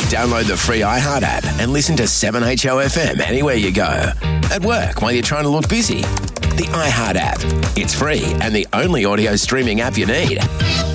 Download the free iHeart app and listen to 7HOFM anywhere you go. At work while you're trying to look busy. The iHeart app. It's free and the only audio streaming app you need.